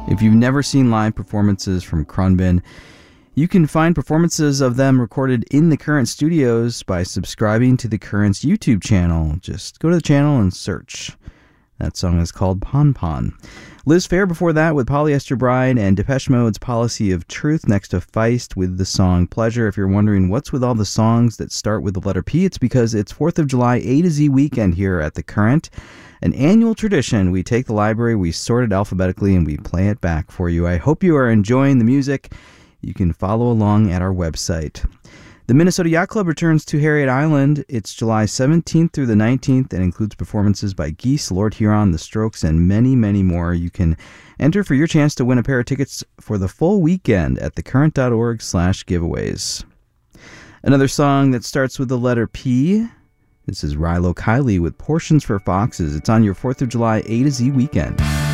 If you've never seen live performances from Khruangbin, you can find performances of them recorded in the Current studios by subscribing to the Current's YouTube channel. Just go to the channel and search. That song is called Pon Pon. Liz Phair before that with Polyester Bride, and Depeche Mode's Policy of Truth next to Feist with the song Pleasure. If you're wondering what's with all the songs that start with the letter P, it's because it's 4th of July A to Z weekend here at the Current. An annual tradition. We take the library, we sort it alphabetically, and we play it back for you. I hope you are enjoying the music. You can follow along at our website. The Minnesota Yacht Club returns to Harriet Island. It's July 17th through the 19th and includes performances by Geese, Lord Huron, The Strokes, and many, many more. You can enter for your chance to win a pair of tickets for the full weekend at thecurrent.org/giveaways. Another song that starts with the letter P. This is Rilo Kiley with Portions for Foxes. It's on your 4th of July A to Z weekend.